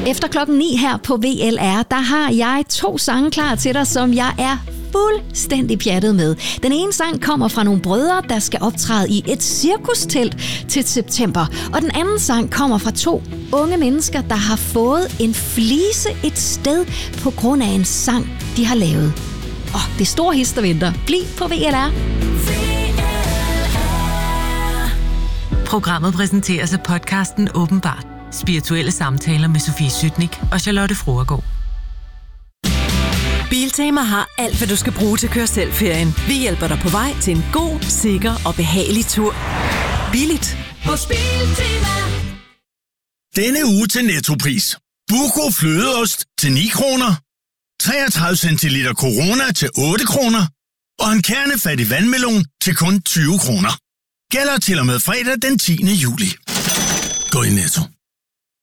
Efter 9:00 her på VLR, der har jeg 2 sange klar til dig, som jeg er fuldstændig pjattet med. Den ene sang kommer fra nogle brødre, der skal optræde i et cirkustelt til september. Og den anden sang kommer fra 2 unge mennesker, der har fået en flise et sted på grund af en sang, de har lavet. Det er store hist, der venter. Bliv på VLR. Programmet præsenteres af podcasten Åbenbart. Spirituelle samtaler med Sofie Sytnik og Charlotte Fruergaard. Biltema har alt, hvad du skal bruge til kør-selv-ferien. Vi hjælper dig på vej til en god, sikker og behagelig tur. Billigt hos Biltema. Denne uge til Nettopris. Buco flødeost til 9 kroner. 33 centiliter Corona til 8 kroner. Og en kernefattig vandmelon til kun 20 kroner. Gælder til og med fredag den 10. juli. Gå i Netto.